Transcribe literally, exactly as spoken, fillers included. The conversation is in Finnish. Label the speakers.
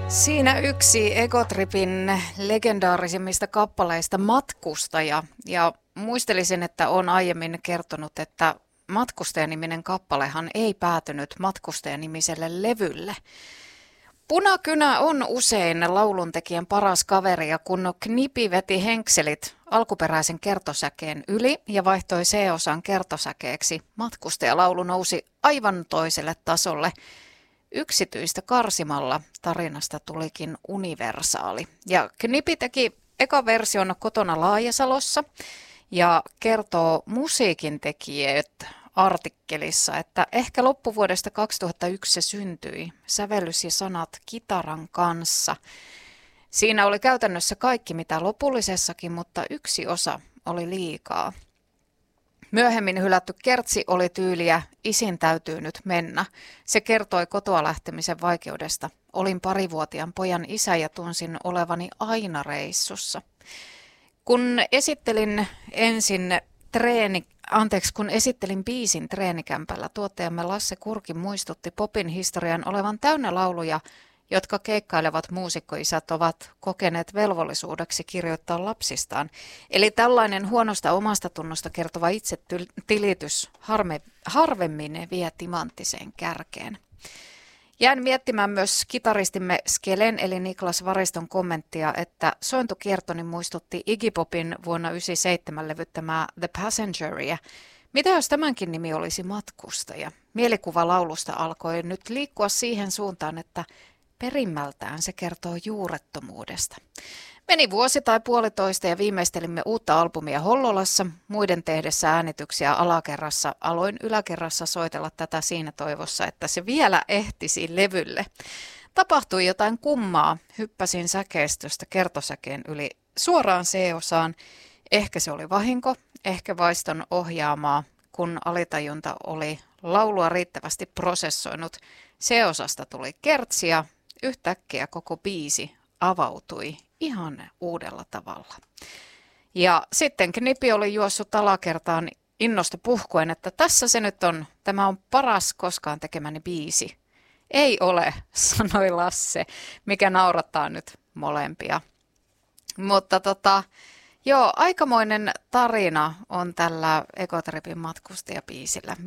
Speaker 1: Siinä yksi Egotripin legendaarisimmista kappaleista Matkustaja. Ja muistelisin, että olen aiemmin kertonut, että Matkustaja-niminen kappalehan ei päätynyt Matkustaja-nimiselle levylle. Punakynä on usein lauluntekijän paras kaveri, ja kun Knipi veti henkselit alkuperäisen kertosäkeen yli ja vaihtoi C-osan kertosäkeeksi, Matkustajalaulu nousi aivan toiselle tasolle. Yksityistä karsimalla tarinasta tulikin universaali. Ja Knipi teki eka version kotona Laajasalossa ja kertoo musiikin tekijät artikkelissa, että ehkä loppuvuodesta kaksituhattayksi se syntyi, sävellys ja sanat kitaran kanssa. Siinä oli käytännössä kaikki mitä lopullisessakin, mutta yksi osa oli liikaa. Myöhemmin hylätty kertsi oli tyyliä "isin täytyy nyt mennä". Se kertoi kotoa lähtemisen vaikeudesta. Olin parivuotiaan pojan isä ja tunsin olevani aina reissussa. Kun esittelin ensin treeni, anteeksi, kun esittelin biisin treenikämpällä, tuottajamme Lasse Kurki muistutti popin historian olevan täynnä lauluja, jotka keikkailevat muusikkoisät ovat kokeneet velvollisuudeksi kirjoittaa lapsistaan. Eli tällainen huonosta omasta tunnosta kertova itsetilitys harme, harvemmin vie timanttiseen kärkeen. Jään miettimään myös kitaristimme Skelen eli Niklas Variston kommenttia, että sointukiertoni muistutti Iggy Popin vuonna yhdeksänkymmentäseitsemän levyttämää The Passengeria. Mitä jos tämänkin nimi olisi Matkustaja? Mielikuva laulusta alkoi nyt liikkua siihen suuntaan, että perimmältään se kertoo juurettomuudesta. Meni vuosi tai puolitoista ja viimeistelimme uutta albumia Hollolassa. Muiden tehdessä äänityksiä alakerrassa aloin yläkerrassa soitella tätä siinä toivossa, että se vielä ehtisi levylle. Tapahtui jotain kummaa. Hyppäsin säkeistöstä kertosäkeen yli suoraan C-osaan. Ehkä se oli vahinko, ehkä vaiston ohjaamaa, kun alitajunta oli laulua riittävästi prosessoinut. C-osasta tuli kertsi ja yhtäkkiä koko biisi avautui ihan uudella tavalla. Ja sitten Knipi oli juossut alakertaan innosta puhkuen, että tässä se nyt on, tämä on paras koskaan tekemäni biisi. Ei ole, sanoi Lasse, mikä naurattaa nyt molempia. Mutta tota, joo, aikamoinen tarina on tällä Egotripin matkustajabiisillä.